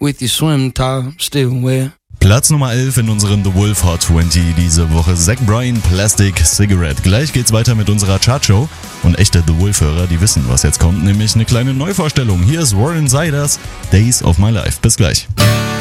with your swim top still wet. Platz Nummer 11 in unserem The Wolf Hot 20 diese Woche. Zach Bryan, Plastic Cigarette. Gleich geht's weiter mit unserer Chartshow. Und echte The Wolf-Hörer, die wissen, was jetzt kommt, nämlich eine kleine Neuvorstellung. Hier ist Warren Ziders, Days of My Life. Bis gleich.